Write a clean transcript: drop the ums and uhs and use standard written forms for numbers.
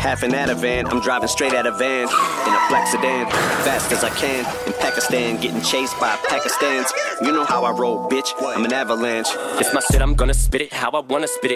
half an Ativan. I'm driving straight out of van in a black sedan, fast as I can. In Pakistan, getting chased by Pakistans. You know how I roll, bitch. I'm an avalanche. It's my shit, I'm gonna spit it how I wanna spit it.